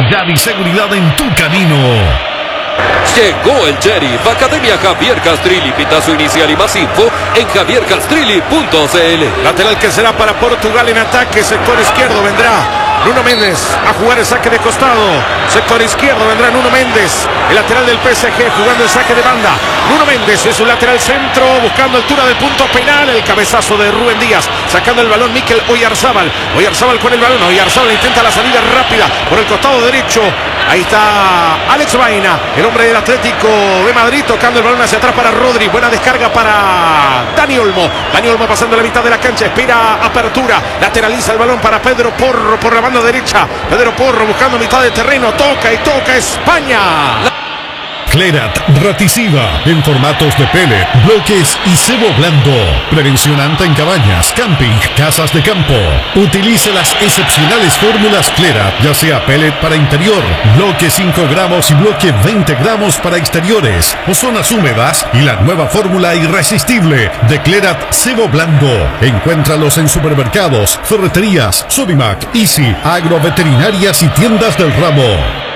calidad y seguridad en tu camino. Llegó el Sheriff. Academia Javier Castrilli. Pitazo inicial y más info en javiercastrilli.cl. Lateral que será para Portugal en ataque. Sector izquierdo vendrá Nuno Méndez a jugar el saque de costado. Sector izquierdo vendrá Nuno Méndez, el lateral del PSG, jugando el saque de banda. Nuno Méndez es un lateral centro, buscando altura del punto penal. El cabezazo de Rubén Díaz, sacando el balón Mikel Oyarzábal. Oyarzábal con el balón. Oyarzábal intenta la salida rápida por el costado derecho. Ahí está Alex Baena, el hombre del Atlético de Madrid, tocando el balón hacia atrás para Rodri. Buena descarga para Dani Olmo. Dani Olmo pasando la mitad de la cancha, espera apertura. Lateraliza el balón para Pedro Porro por la banda derecha. Pedro Porro buscando mitad de terreno. Toca y toca España. Clerat Raticiva en formatos de pellet, bloques y cebo blando. Prevención anta en cabañas, camping, casas de campo. Utilice las excepcionales fórmulas Clerat, ya sea pellet para interior, bloque 5 gramos y bloque 20 gramos para exteriores o zonas húmedas, y la nueva fórmula irresistible de Clerat cebo blando. Encuéntralos en supermercados, ferreterías, Sodimac, Easy, agroveterinarias y tiendas del ramo.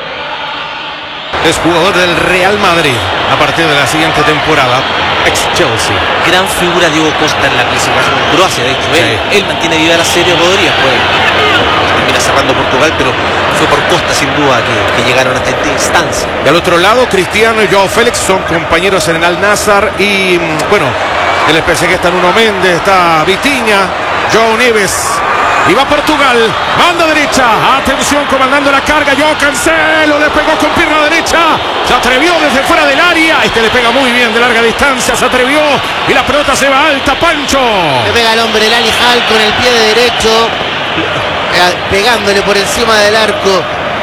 Es jugador del Real Madrid a partir de la siguiente temporada, ex-Chelsea. Gran figura Diego Costa en la clasificación en Croacia, de hecho. Él mantiene viva la serie, Rodríguez termina cerrando Portugal, pero fue por Costa sin duda que llegaron hasta esta instancia. Y al otro lado, Cristiano y Joao Félix son compañeros en el Al-Nassr. Y bueno, en el PSG está Nuno Méndez, está Vitinha, João Neves. Y va Portugal, banda derecha, atención, comandando la carga, Joao Cancelo, le pegó con pierna derecha, se atrevió desde fuera del área, le pega muy bien de larga distancia, se atrevió y la pelota se va alta, Pancho. Le pega el hombre, el Ali Hall con el pie derecho, pegándole por encima del arco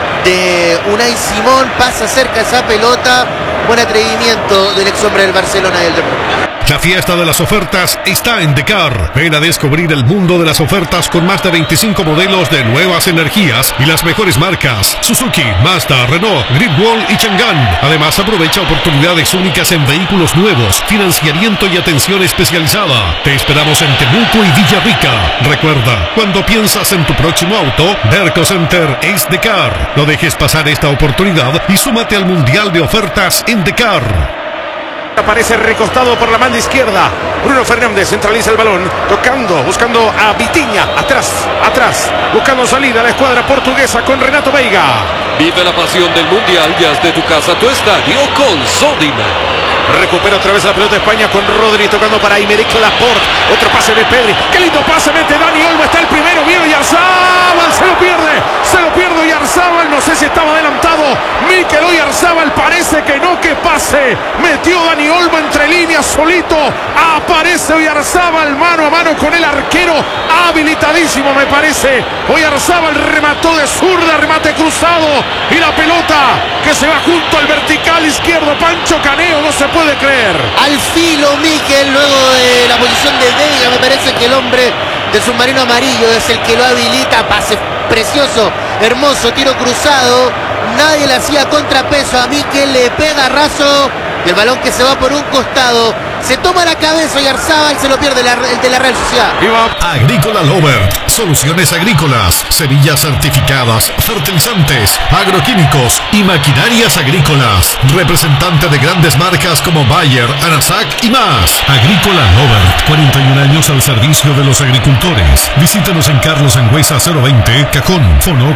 de Unai Simón, pasa cerca esa pelota, buen atrevimiento del ex hombre del Barcelona y del Deportivo. La fiesta de las ofertas está en Decar. Ven a descubrir el mundo de las ofertas con más de 25 modelos de nuevas energías y las mejores marcas: Suzuki, Mazda, Renault, Greatwall y Chang'an. Además, aprovecha oportunidades únicas en vehículos nuevos, financiamiento y atención especializada. Te esperamos en Temuco y Villarrica. Recuerda, cuando piensas en tu próximo auto, Derco Center es Decar. No dejes pasar esta oportunidad y súmate al Mundial de Ofertas en Decar. Aparece recostado por la banda izquierda. Bruno Fernández centraliza el balón, tocando, buscando a Vitinha. Atrás, buscando salida a la escuadra portuguesa con Renato Veiga. Vive la pasión del Mundial ya desde tu casa, tu estadio con Sodimac. Recupera otra vez la pelota España con Rodri tocando para Aymeric Laporte. Otro pase de Pedri. ¡Qué lindo pase! Mete Dani Olmo. Está el primero. Viene Oyarzábal. Se lo pierde Oyarzábal. No sé si estaba adelantado Mikel Oyarzábal. Parece que no, que pase. Metió Dani Olmo entre líneas solito. Aparece Oyarzábal mano a mano con el arquero. Habilitadísimo, me parece. Oyarzábal remató de zurda, remate cruzado. Y la pelota que se va junto al vertical izquierdo. Pancho Caneo, no se puede creer. Al filo Mikel, luego de la posición de Veiga, me parece que el hombre del submarino amarillo es el que lo habilita. Pase precioso, hermoso, tiro cruzado. Nadie le hacía contrapeso a Mikel, le pega raso. Y el balón que se va por un costado, se toma la cabeza y Oyarzábal, se lo pierde el de la Real Sociedad. Agrícola Lovert, soluciones agrícolas, semillas certificadas, fertilizantes, agroquímicos y maquinarias agrícolas. Representante de grandes marcas como Bayer, Anasac y más. Agrícola Lovert, 41 años al servicio de los agricultores. Visítanos en Carlos Angüesa 020, Cajón, Fono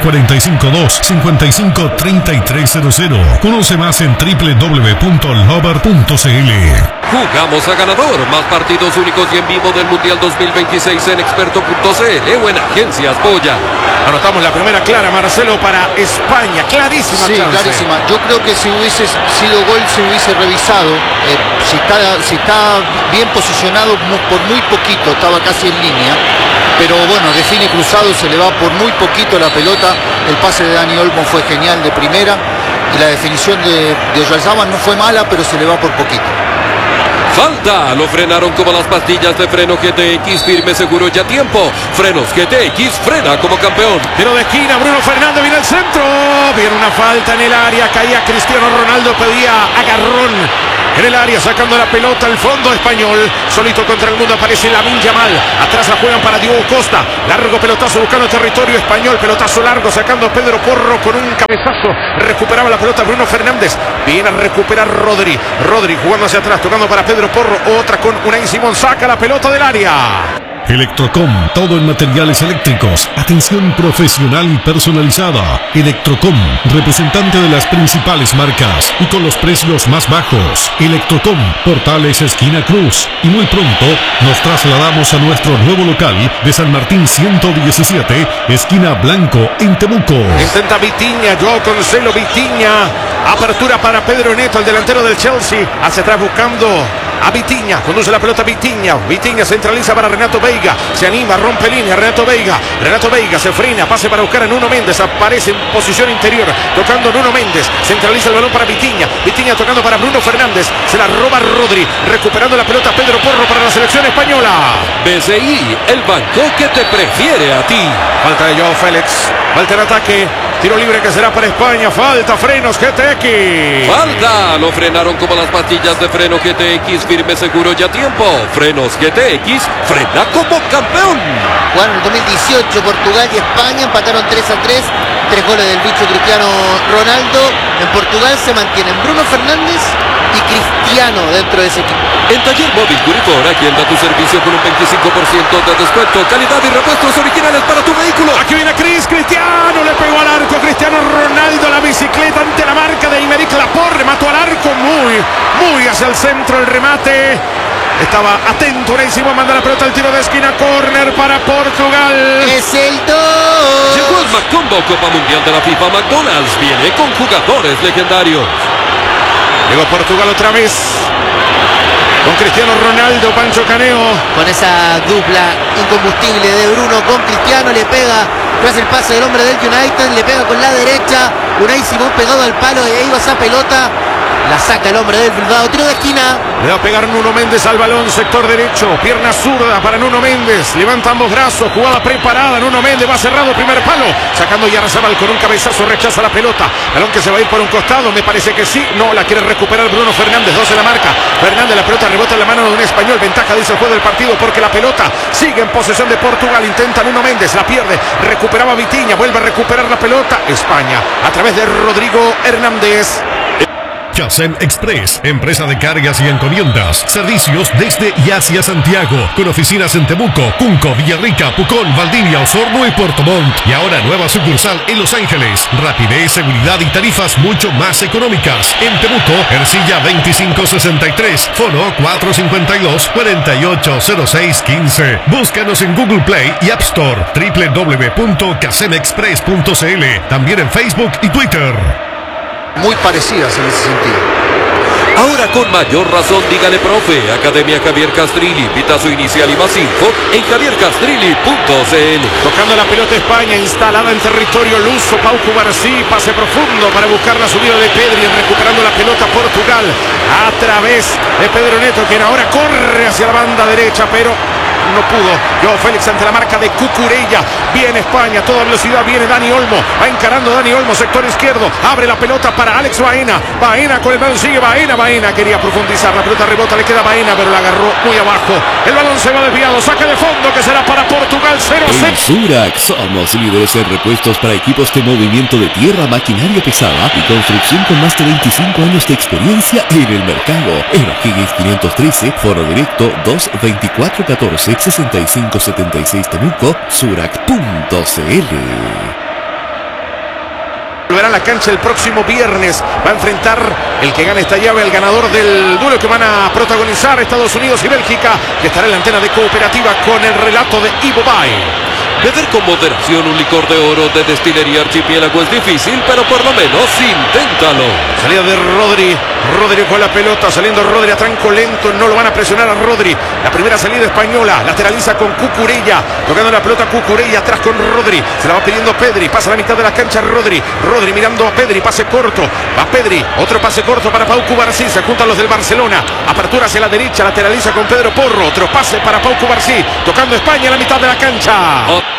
452-553300. Conoce más en www.lovert.cl. Jugamos a ganador. Más partidos únicos y en vivo del Mundial 2026 en experto.cl o en Agencias Boya. Anotamos la primera clara, Marcelo, para España. Clarísima. Sí, chance. clarísima. Yo creo que si hubiese sido gol se hubiese revisado. Si está bien posicionado por muy poquito, estaba casi en línea. Pero bueno, define cruzado, se le va por muy poquito la pelota. El pase de Dani Olmo fue genial de primera. Y la definición de Oyarzábal no fue mala, pero se le va por poquito. Falta, lo frenaron como las pastillas de freno GTX, firme, seguro y a tiempo. Frenos GTX, frena como campeón. Tiro de esquina, Bruno Fernández viene al centro. Pedían una falta en el área, caía Cristiano Ronaldo, pedía agarrón en el área, sacando la pelota al fondo español. Solito contra el mundo aparece Lamine Yamal. Atrás la juegan para Diogo Costa. Largo pelotazo buscando territorio español. Pelotazo largo sacando a Pedro Porro con un cabezazo. Recuperaba la pelota Bruno Fernández. Viene a recuperar Rodri. Rodri jugando hacia atrás, tocando para Pedro Porro. Otra con Unai Simón. Saca la pelota del área. Electrocom, todo en materiales eléctricos. Atención profesional y personalizada. Electrocom, representante de las principales marcas y con los precios más bajos. Electrocom, Portales esquina Cruz. Y muy pronto nos trasladamos a nuestro nuevo local de San Martín 117, esquina Blanco, en Temuco. Intenta Vitinha, Joao Cancelo, Vitinha. Apertura para Pedro Neto, el delantero del Chelsea. Hacia atrás buscando a Vitinha, conduce la pelota Vitinha. Vitinha centraliza para Renato Veiga. Se anima, rompe línea. Renato Veiga. Renato Veiga se frena. Pase para buscar a Nuno Méndez. Aparece en posición interior. Tocando Nuno Méndez. Centraliza el balón para Vitinha. Vitinha tocando para Bruno Fernández. Se la roba Rodri. Recuperando la pelota Pedro Porro para la selección española. BCI, el banco que te prefiere a ti. Falta de Joao Félix. Falta en ataque. Tiro libre que será para España. Falta, frenos GTX. Falta, lo frenaron como las pastillas de freno GTX, firme, seguro y a tiempo. Frenos GTX, frena como campeón. Jugaron en 2018 Portugal y España, empataron 3-3. 3 goles del bicho Cristiano Ronaldo. En Portugal se mantienen Bruno Fernández y Cristiano dentro de ese equipo. En Taller Móvil Curicó, agenda tu servicio con un 25% de descuento. Calidad y repuestos originales para tu vehículo. Aquí viene Cristiano, le pegó al arco Cristiano Ronaldo, la bicicleta ante la marca de Aymeric Laporte, remató al arco muy hacia el centro el remate. Estaba atento Unai Simón, manda la pelota al tiro de esquina, córner para Portugal. Es el 2. Llegó el Macombo Copa Mundial de la FIFA. McDonald's viene con jugadores legendarios. Llegó Portugal otra vez con Cristiano Ronaldo, Pancho Caneo. Con esa dupla incombustible de Bruno con Cristiano, le pega tras el pase del hombre del United, le pega con la derecha. Unai Simón pegado al palo y ahí va esa pelota. La saca el hombre del Bilbao, tiro de esquina. Le va a pegar Nuno Méndez al balón, sector derecho, pierna zurda para Nuno Méndez. Levanta ambos brazos, jugada preparada. Nuno Méndez va cerrado, primer palo. Sacando Yarzabal con un cabezazo, rechaza la pelota. Balón que se va a ir por un costado, me parece que sí. No, la quiere recuperar Bruno Fernández, 12 la marca. Fernández, la pelota rebota en la mano de un español. Ventaja, dice el juez del partido, porque la pelota sigue en posesión de Portugal. Intenta Nuno Méndez, la pierde. Recuperaba Vitinha, vuelve a recuperar la pelota. España, a través de Rodrigo Hernández. Casem Express, empresa de cargas y encomiendas. Servicios desde y hacia Santiago, con oficinas en Temuco, Cunco, Villarrica, Pucón, Valdivia, Osorno y Puerto Montt. Y ahora nueva sucursal en Los Ángeles. Rapidez, seguridad y tarifas mucho más económicas. En Temuco, Ercilla 2563, Fono 452-480615. Búscanos en Google Play y App Store, www.casemexpress.cl. También en Facebook y Twitter. Muy parecidas en ese sentido. Ahora con mayor razón, dígale profe. Academia Javier Castrilli, pitazo inicial y más info en javiercastrilli.cl. Tocando la pelota España, instalada en territorio luso. Pau Cubarsí, pase profundo para buscar la subida de Pedri, recuperando la pelota Portugal a través de Pedro Neto, quien ahora corre hacia la banda derecha, pero no pudo. Joao Félix ante la marca de Cucurella. Viene España, a toda velocidad viene Dani Olmo. Va encarando Dani Olmo, sector izquierdo. Abre la pelota para Alex Baena. Baena con el balón, sigue Baena. Baena quería profundizar. La pelota rebota, le queda Baena, pero la agarró muy abajo. El balón se va desviado. Saque de fondo que será para Portugal. 0-0. En Surac somos líderes en repuestos para equipos de movimiento de tierra, maquinaria pesada y construcción con más de 25 años de experiencia en el mercado. En O'Higgins 513, Foro Directo 224-14-6576 Temuco, Surac.cl. Volverá a la cancha el próximo viernes. Va a enfrentar el que gane esta llave al ganador del duelo que van a protagonizar Estados Unidos y Bélgica, que estará en la antena de Cooperativa con el relato de Ivo Bay. Beber con moderación un licor de oro de Destilería Archipiélago es difícil, pero por lo menos inténtalo. Salida de Rodri. Rodri con la pelota, saliendo Rodri a tranco lento, no lo van a presionar a Rodri. La primera salida española, lateraliza con Cucurella, tocando la pelota Cucurella, atrás con Rodri, se la va pidiendo Pedri, pasa a la mitad de la cancha Rodri. Rodri mirando a Pedri, pase corto, va Pedri, otro pase corto para Pau Cubarsí, se juntan los del Barcelona, apertura hacia la derecha, lateraliza con Pedro Porro, otro pase para Pau Cubarsí, tocando España en la mitad de la cancha.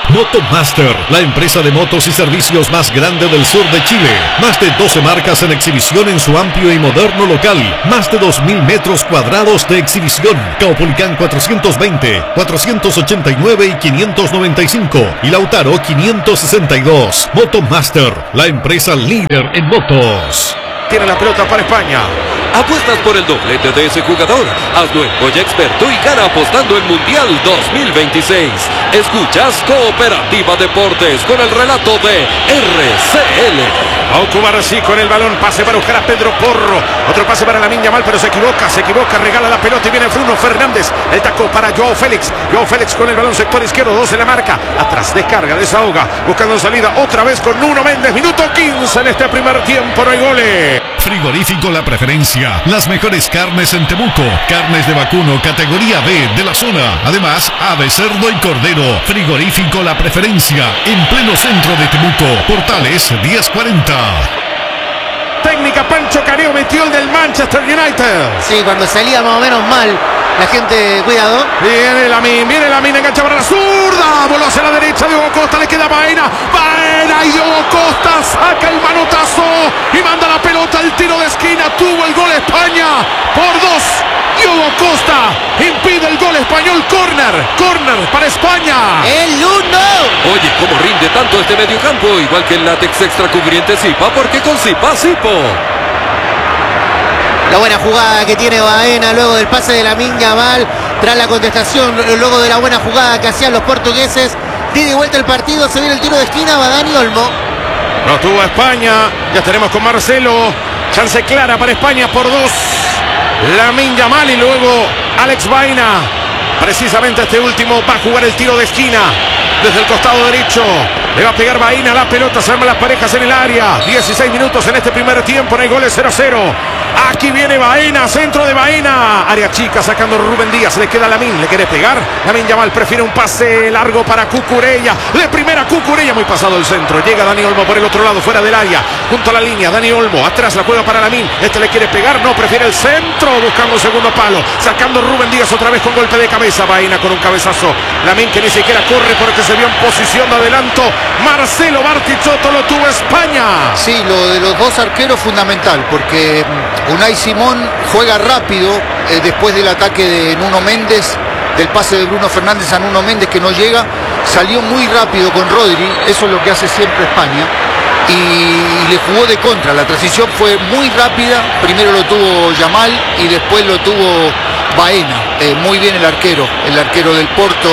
Motomaster, la empresa de motos y servicios más grande del sur de Chile. Más de 12 marcas en exhibición en su amplio y moderno local. Más de 2.000 metros cuadrados de exhibición. Caupolicán 420, 489 y 595. Y Lautaro 562. Motomaster, la empresa líder en motos. Tiene la pelota para España. ¿Apuestas por el doblete de ese jugador? Hazlo en Goya Experto y gana apostando el Mundial 2026. Escuchas Cooperativa Deportes con el relato de RCL. Va a ocupar así con el balón. Pase para buscar a Pedro Porro. Otro pase para Lamine Yamal, pero se equivoca, regala la pelota y viene Bruno Fernández. El taco para Joao Félix. Joao Félix con el balón, sector izquierdo, 2 en la marca. Atrás, descarga, desahoga, buscando salida otra vez con Nuno Méndez. Minuto 15 en este primer tiempo, no hay goles. Frigorífico La Preferencia. Las mejores carnes en Temuco. Carnes de vacuno categoría B de la zona. Además, ave, cerdo y cordero. Frigorífico La Preferencia. En pleno centro de Temuco. Portales 1040. Técnica, Pancho Careo metió el del Manchester United. Sí, cuando salía más o menos mal, la gente, cuidado. Viene Lamine, engancha para la zurda. Voló hacia la derecha, Diogo Costa, le queda Baena y Diogo Costa saca el manotazo y manda la pelota al tiro de esquina. Tuvo el gol España por 2. Diogo Costa impide el gol español. Corner para España. El 1. Oye, ¿cómo rinde tanto este mediocampo? Igual que el látex extra cubriente Zipa, porque con Zipa Zipo. La buena jugada que tiene Baena luego del pase de Lamine Yamal, tras la contestación, luego de la buena jugada que hacían los portugueses. De vuelta el partido, se viene el tiro de esquina, va Dani Olmo. Lo tuvo España, ya tenemos con Marcelo. Chance clara para España por 2. Lamine Yamal y luego Alex Baena. Precisamente este último va a jugar el tiro de esquina desde el costado derecho. Le va a pegar Baena, la pelota, se arman las parejas en el área. 16 minutos en este primer tiempo, no hay goles, 0-0. Aquí viene Baena, centro de Baena. Área chica, sacando Rubén Díaz, le queda Lamine, le quiere pegar. Lamine Yamal prefiere un pase largo para Cucurella. De primera Cucurella, muy pasado el centro. Llega Dani Olmo por el otro lado, fuera del área, junto a la línea. Dani Olmo, atrás la juega para Lamine. Este le quiere pegar, no, prefiere el centro, buscando el segundo palo. Sacando Rubén Díaz otra vez con golpe de cabeza. Baena con un cabezazo. Lamine que ni siquiera corre porque se vio en posición de adelanto. Marcelo Bartichotto, lo tuvo España. Sí, lo de los dos arqueros fundamental, porque Unai Simón juega rápido después del ataque de Nuno Méndez, del pase de Bruno Fernández a Nuno Méndez que no llega, salió muy rápido con Rodri, eso es lo que hace siempre España, y le jugó de contra. La transición fue muy rápida, primero lo tuvo Yamal y después lo tuvo Baena. Muy bien el arquero del Porto,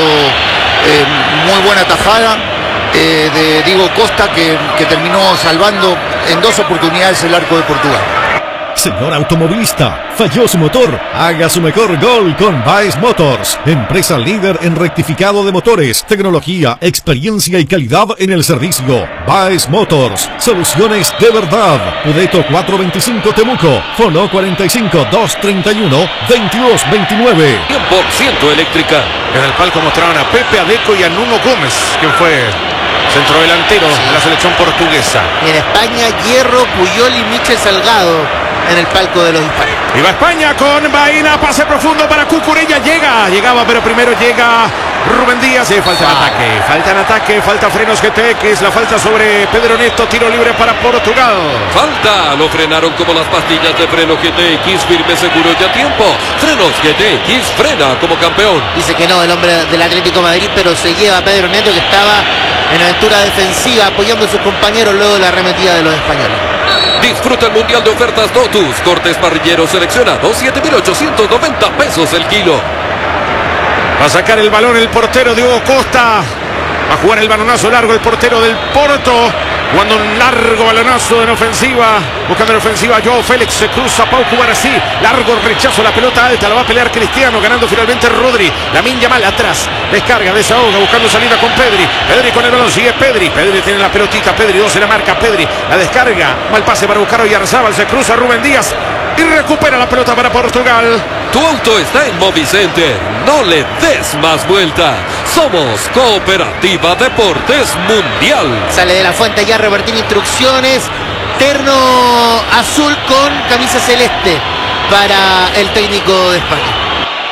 muy buena tajada de Diego Costa que terminó salvando en 2 oportunidades el arco de Portugal. Señor automovilista, falló su motor. Haga su mejor gol con Baes Motors, empresa líder en rectificado de motores, tecnología, experiencia y calidad en el servicio. Baes Motors, soluciones de verdad. Pudeto 425 Temuco, Fono 45 231 2229. 100% eléctrica. En el palco mostraron a Pepe Adeco y a Nuno Gómez, quien fue centrodelantero de la selección portuguesa. Y en España, Hierro, Puyol y Michel Salgado en el palco de los hispanos. Y va España con Baena, pase profundo para Cucurella, llegaba, pero primero llega Rubén Díaz. Falta en ataque, falta frenos GTX, la falta sobre Pedro Neto, tiro libre para Portugal. Falta, lo frenaron como las pastillas de freno GTX, firme, seguro y a tiempo. Frenos GTX, frena como campeón. Dice que no, el hombre del Atlético de Madrid, pero se lleva a Pedro Neto, que estaba en aventura defensiva apoyando a sus compañeros luego de la arremetida de los españoles. Disfruta el Mundial de ofertas Lotus. Cortes parrilleros seleccionados, 7.890 pesos el kilo. Va a sacar el balón el portero Diogo Costa. Va a jugar el balonazo largo el portero del Porto. Jugando un largo balonazo en ofensiva. Buscando en ofensiva Joao Félix. Se cruza Pau Cubarsí. Largo rechazo, la pelota alta. La va a pelear Cristiano. Ganando finalmente Rodri. Lamine Yamal atrás. Descarga, desahoga. Buscando salida con Pedri. Pedri con el balón. Sigue Pedri. Pedri tiene la pelotita. Pedri 2 en la marca. Pedri la descarga. Mal pase para buscar a Oyarzábal. Se cruza Rubén Díaz. Y recupera la pelota para Portugal. Tu auto está en Movicenter. No le des más vuelta. Somos Cooperativa Deportes Mundial. Sale de la fuente ya a revertir instrucciones. Terno azul con camisa celeste para el técnico de España.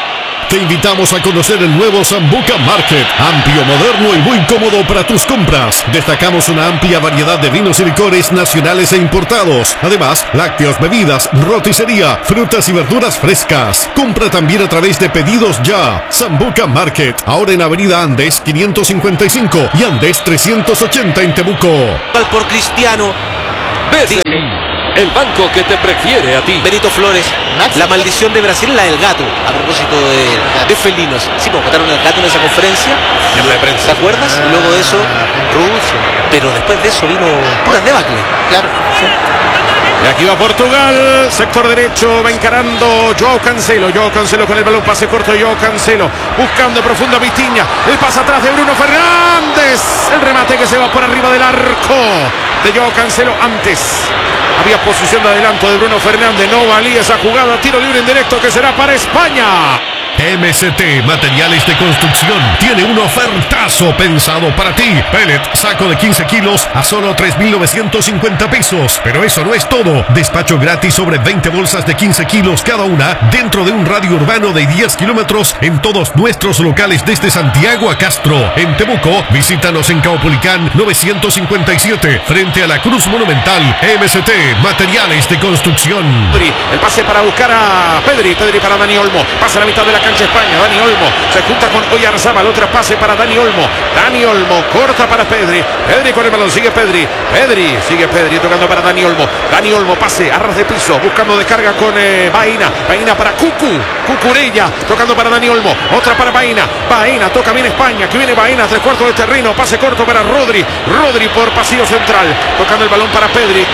Te invitamos a conocer el nuevo Sambuca Market, amplio, moderno y muy cómodo para tus compras. Destacamos una amplia variedad de vinos y licores nacionales e importados. Además, lácteos, bebidas, roticería, frutas y verduras frescas. Compra también a través de Pedidos Ya. Sambuca Market, ahora en Avenida Andes 555 y Andes 380 en Temuco. Por Cristiano. Bessi, el banco que te prefiere a ti. Benito Flores, la maldición de Brasil, la del gato. A propósito de felinos. Sí, pues mataron al gato en esa conferencia. ¿Te acuerdas? Y luego de eso, Rusia. Pero después de eso vino puras debacle. Claro. Sí. Y aquí va Portugal, sector derecho, va encarando Joao Cancelo con el balón, pase corto de Joao Cancelo, buscando profundo a Vitinha, el pase atrás de Bruno Fernández, el remate que se va por arriba del arco de Joao Cancelo. Antes había posición de adelanto de Bruno Fernández, no valía esa jugada, tiro libre en directo que será para España. MCT Materiales de Construcción tiene un ofertazo pensado para ti. Pellet, saco de 15 kilos a solo 3.950 pesos. Pero eso no es todo. Despacho gratis sobre 20 bolsas de 15 kilos cada una dentro de un radio urbano de 10 kilómetros en todos nuestros locales desde Santiago a Castro. En Temuco, visítanos en Caupolicán 957 frente a la Cruz Monumental. MCT Materiales de Construcción. El pase para buscar a Pedri para Dani Olmo, pasa a la mitad de la cancha España, Dani Olmo se junta con Oyarzábal, otro pase para Dani Olmo corta para Pedri con el balón, sigue Pedri tocando para Dani Olmo, pase a ras de piso, buscando descarga con Baena para Cucurella, tocando para Dani Olmo, otra para Baena toca bien España, que viene Baena, 3/4 de terreno, pase corto para Rodri por pasillo central, tocando el balón para Pedri,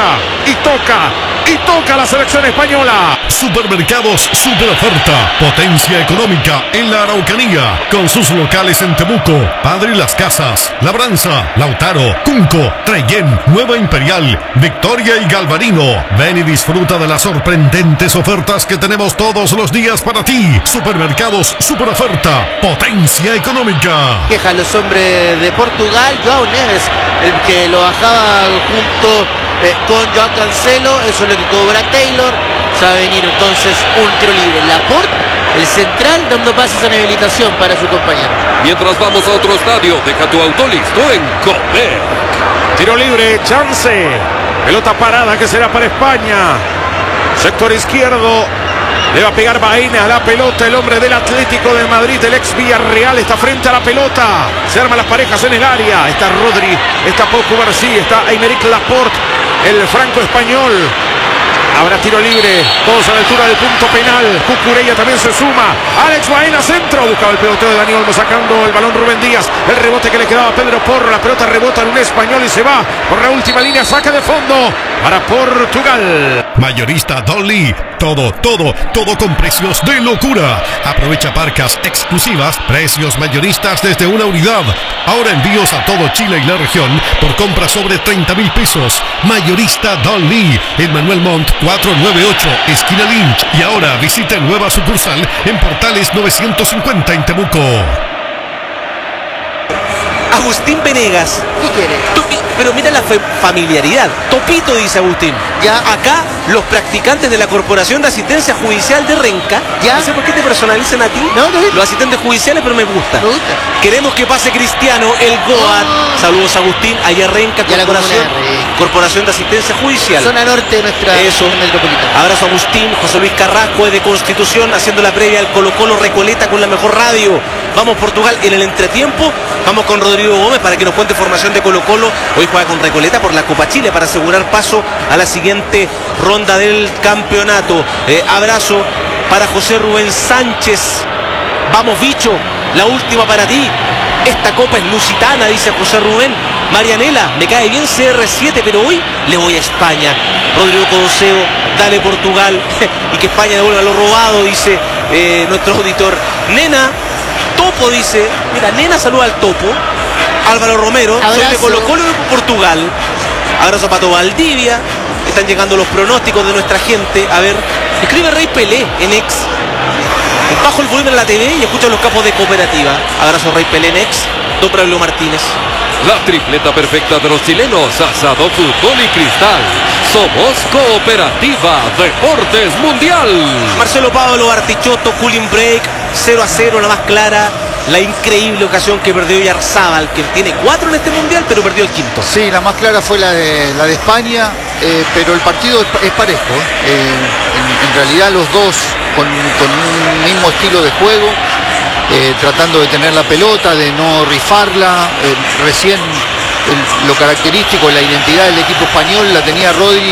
toca la selección española. Supermercados Super Oferta, potencia económica en la Araucanía, con sus locales en Temuco, Padre Las Casas, Labranza, Lautaro, Cunco, Trellén, Nueva Imperial, Victoria y Galvarino. Ven y disfruta de las sorprendentes ofertas que tenemos todos los días para ti. Supermercados Super Oferta, potencia económica. Quejan los hombres de Portugal, Joao Neves, el que lo bajaba junto con Joao Cancelo, eso es lo que cobra Taylor. Se va a venir entonces un tiro libre. Laporte, el central, dando pases a inhabilitación para su compañero. Mientras vamos a otro estadio, deja tu auto listo en Comer. Tiro libre, chance, pelota parada que será para España. Sector izquierdo, le va a pegar Baena a la pelota, el hombre del Atlético de Madrid, el ex Villarreal, está frente a la pelota, se arman las parejas en el área, está Rodri, está Pau Cubarsí, está Aymeric Laporte, el franco español. Habrá tiro libre, todos a la altura del punto penal. Cucurella también se suma. Alex Baena, centro. Buscaba el peloteo de Dani Olmo, sacando el balón Rubén Díaz. El rebote que le quedaba a Pedro Porro. La pelota rebota en un español y se va por la última línea. Saca de fondo para Portugal. Mayorista Dolly. Todo con precios de locura. Aprovecha parcas exclusivas, precios mayoristas desde una unidad. Ahora envíos a todo Chile y la región por compra sobre 30,000 pesos. Mayorista Dolly en Manuel Montt 498, esquina Lynch. Y ahora visita nueva sucursal en Portales 950 en Temuco. Agustín Venegas. ¿Qué quiere? Pero mira la familiaridad. Topito, dice Agustín. Ya. Acá, los practicantes de la Corporación de Asistencia Judicial de Renca. Ya. No sé por qué te personalizan a ti. No. Los asistentes judiciales, pero me gusta. Me gusta. Queremos que pase Cristiano, el Goat. Saludos, Agustín. Allá Renca, Ya la Corporación, comuna de Renca. Corporación de Asistencia Judicial. Zona norte de nuestra Eso. zona metropolitana. Abrazo a Agustín, José Luis Carrasco de Constitución, haciendo la previa al Colo-Colo Recoleta con la mejor radio. Vamos Portugal en el entretiempo. Vamos con Rodrigo Gómez para que nos cuente formación de Colo-Colo. Hoy juega con Recoleta por la Copa Chile para asegurar paso a la siguiente ronda del campeonato. Abrazo para José Rubén Sánchez. Vamos bicho, la última para ti. Esta copa es lusitana, dice José Rubén. Marianela, me cae bien CR7, pero hoy le voy a España. Rodrigo Codoseo, dale Portugal. Y que España devuelva lo robado, dice nuestro auditor. Nena, Topo dice, mira, Nena saluda al Topo. Álvaro Romero, Abrazo. soy de Colo-Colo de Portugal. Abrazo a Pato Valdivia. Están llegando los pronósticos de nuestra gente. A ver, escribe Rey Pelé en X. Bajo el volumen en la TV y escucha los capos de Cooperativa. Abrazo Rey Pelé en X. Don Braulio Martínez. La tripleta perfecta de los chilenos, asado, fútbol y cristal. Somos Cooperativa Deportes Mundial. Marcelo Pablo, Artichoto, Cooling Break, 0-0, la más clara. La increíble ocasión que perdió Yarzábal, que tiene 4 en este mundial, pero perdió el quinto. Sí, la más clara fue la de España, pero el partido es parejo. En realidad los dos con un mismo estilo de juego, tratando de tener la pelota, de no rifarla. Recién lo característico, la identidad del equipo español la tenía Rodri